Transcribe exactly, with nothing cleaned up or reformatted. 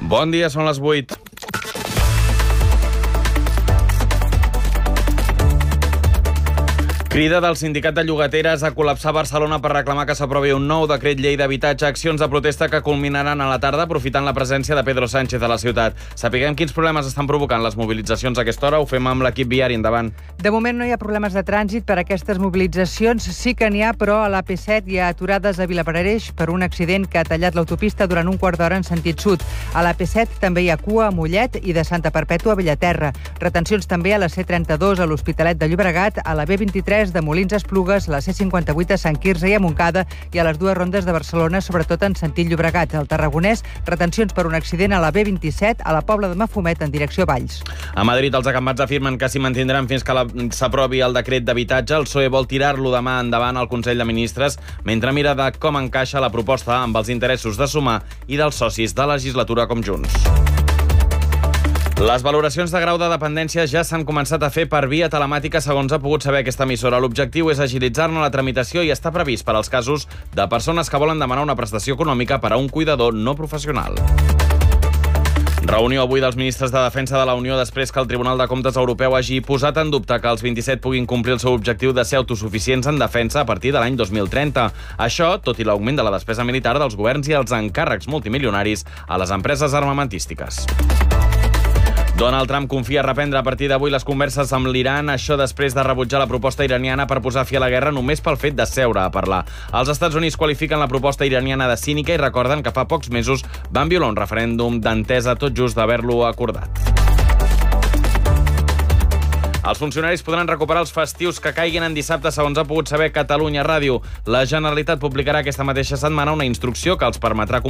Bon dia, són les vuit. Crida del sindicat de llogateres a col·lapsar Barcelona per reclamar que s'aprovi un nou decret llei d'habitatge, accions de protesta que culminaran a la tarda aprofitant la presència de Pedro Sánchez a la ciutat. Sapiguem quins problemes estan provocant les mobilitzacions a aquesta hora. Ho fem amb l'equip viari. Endavant. De moment no hi ha problemes de trànsit per a aquestes mobilitzacions. Sí que n'hi ha, però a l'A P set hi ha aturades a Vilapareix per un accident que ha tallat l'autopista durant un quart d'hora en sentit sud. A l'A P set també hi ha cua a Mollet i de Santa Perpètua a Bellaterra. Retencions també a la C trenta-dos a l'Hospitalet de Llobregat, a la B vint-i-tres de Molins a Esplugues, la C cinquanta-vuit a Sant Quirze i a Montcada i a les dues rondes de Barcelona, sobretot en sentit Llobregat. Al Tarragonès, retencions per un accident a la B vint-i-set a la Pobla de Mafumet en direcció Valls. A Madrid, els acamats afirmen que s'hi mantindran fins que s'aprovi el decret d'habitatge. El P S O E vol tirar-lo demà endavant al Consell de Ministres, mentre mira de com encaixa la proposta amb els interessos de Sumar i dels socis de legislatura com Junts. Les valoracions de grau de dependència ja s'han començat a fer per via telemàtica, segons ha pogut saber aquesta emissora. L'objectiu és agilitzar-ne la tramitació i està previst per als casos de persones que volen demanar una prestació econòmica per a un cuidador no professional. Reunió avui dels ministres de Defensa de la Unió després que el Tribunal de Comptes Europeu hagi posat en dubte que els vint-i-set puguin complir el seu objectiu de ser autosuficients en defensa a partir de l'any dos mil trenta. Això, tot i l'augment de la despesa militar dels governs i els encàrrecs multimilionaris a les empreses armamentístiques. Donald Trump confia reprendre a partir d'avui les converses amb l'Iran, això després de rebutjar la proposta iraniana per posar fi a la guerra només pel fet de seure a parlar. Els Estats Units qualifiquen la proposta iraniana de cínica i recorden que fa pocs mesos van violar un referèndum d'entesa tot just d'haver-lo acordat. Els funcionaris podran recuperar els festius que caiguin en dissabte, segons ha pogut saber Catalunya Ràdio. La Generalitat publicarà aquesta mateixa setmana una instrucció que els permetrà